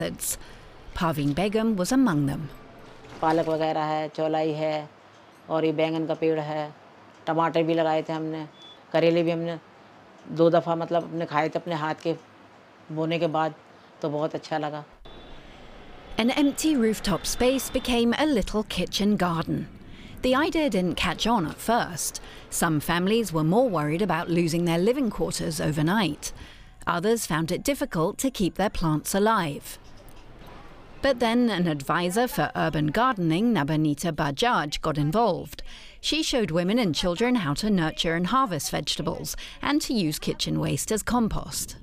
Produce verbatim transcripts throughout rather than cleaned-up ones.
Parveen Begum was among them. पालक वगैरह है, चौलाई है और ये बैंगन का पेड़ है, टमाटर भी लगाए थे हमने, करेले भी हमने दो दफ़ा मतलब अपने खाए थे अपने हाथ के बोने के बाद, तो बहुत अच्छा लगा. An empty rooftop space became a little kitchen garden. The idea didn't catch on at first. Some families were more worried about losing their living quarters overnight. Others found it difficult to keep their plants alive. But then an advisor for urban gardening, Nabanita Bajaj, got involved. She showed women and children how to nurture and harvest vegetables and to use kitchen waste as compost.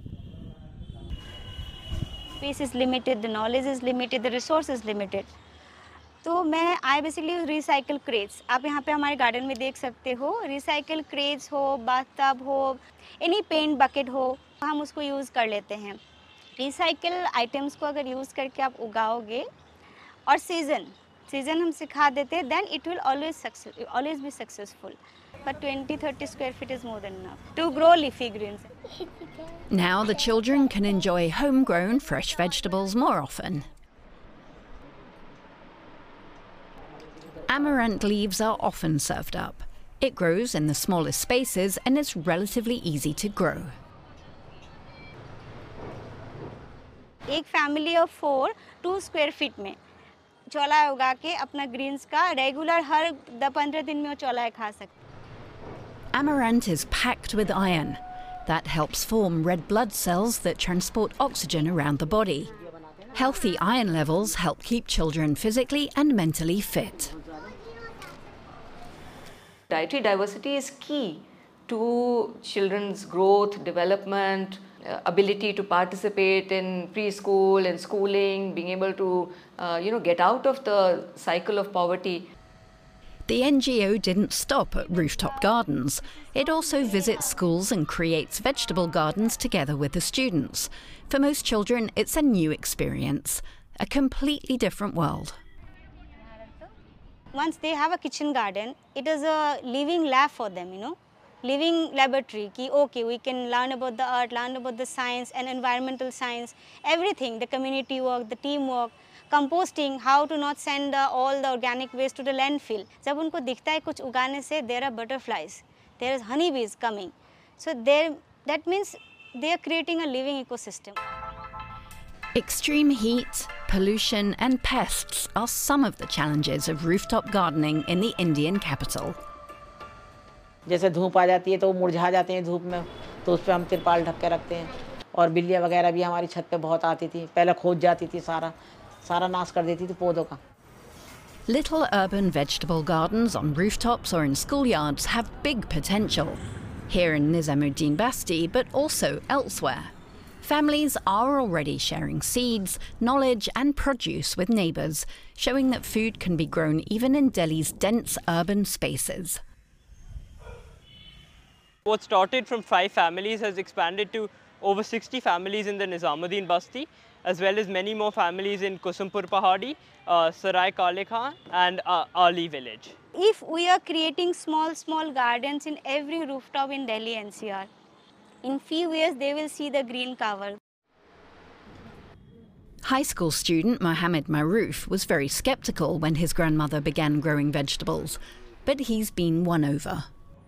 Space is limited, the knowledge is limited, the resource is limited. तो मैं I basically recycle crates आप यहाँ पे हमारे garden में देख सकते हो. रिसाइकल क्रेट्स हो, बाथटब हो, एनी पेंट बकेट हो, हम उसको यूज़ कर लेते हैं. रिसाइकल आइटम्स को अगर यूज़ करके आप उगाओगे और सीज़न सीज़न हम सिखा देते हैं, then it will always success always be successful. But twenty to thirty square feet is more than enough to grow leafy greens. Now the children can enjoy homegrown fresh vegetables more often. Amaranth leaves are often served up. It grows in the smallest spaces and is relatively easy to grow. एक family of four to square feet में चौला उगा के अपना Green's का regular हर दस पंद्रह दिन में वो चौला खा सकते. Amaranth is packed with iron. That helps form red blood cells that transport oxygen around the body. Healthy iron levels help keep children physically and mentally fit. Dietary diversity is key to children's growth, development, uh, ability to participate in preschool and schooling, being able to uh, you know, get out of the cycle of poverty. The N G O didn't stop at rooftop gardens. It also visits schools and creates vegetable gardens together with the students. For most children, it's a new experience, a completely different world. Once they have a kitchen garden, it is a living lab for them, you know, living laboratory. Ki, okay, we can learn about the art, learn about the science and environmental science, everything, the community work, the teamwork. Composting, how to not send uh, all the organic waste to the landfill. जब उनको दिखता है कुछ उगाने से, there are butterflies, there is honeybees coming. So there, that means they are creating a living ecosystem. Extreme heat, pollution and pests are some of the challenges of rooftop gardening in the Indian capital. जैसे धूप आ जाती है तो वो मुरझा जाते हैं धूप में, तो उस पर हम तिरपाल ढक के रखते हैं. और बिल्लियाँ वगैरह भी हमारी छत पे बहुत आती थी. पहले खोद जाती थी सारा. Little urban vegetable gardens on rooftops or in schoolyards have big potential. Here in Nizamuddin Basti, but also elsewhere. Families are already sharing seeds, knowledge and produce with neighbours, showing that food can be grown even in Delhi's dense urban spaces. What started from five families has expanded to over sixty families in the Nizamuddin Basti, as well as many more families in Kusumpur Pahadi, uh, Sarai Kale Khan and uh, Ali village. If we are creating small, small gardens in every rooftop in Delhi N C R, in few years they will see the green cover. High school student Mohammed Maroof was very sceptical when his grandmother began growing vegetables, but he's been won over.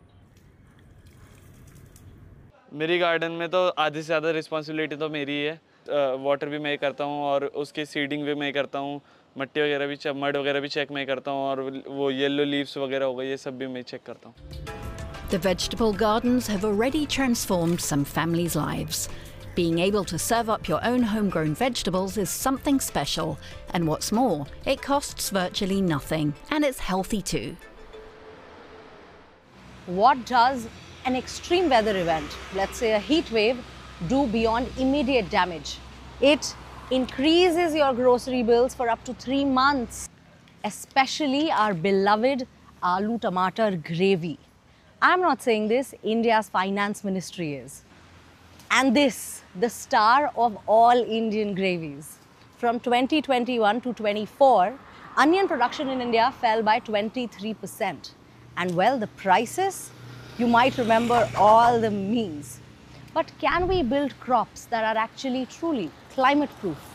मेरी garden में तो आधी से ज़्यादा responsibility तो मेरी ही है. Water भी मैं करता हूँ और उसकी सीडिंग भी मैं करता हूँ, मट्टी वगैरह भी मड वगैरह भी चेक मैं करता हूँ और वो येलो लीव्स वगैरह हो गए ये सब भी मैं चेक करता हूँ. The vegetable gardens have already transformed some families' lives. Being able to serve up your own homegrown vegetables is something special, and what's more, it costs virtually nothing and it's healthy too. What does an extreme weather event, let's say a heat wave, do beyond immediate damage? It increases your grocery bills for up to three months, especially our beloved aloo tomato gravy. I'm not saying this, India's finance ministry is. And this, the star of all Indian gravies. From twenty twenty-one to twenty-four, onion production in India fell by twenty-three percent. And well, the prices, you might remember all the memes. But can we build crops that are actually truly climate-proof?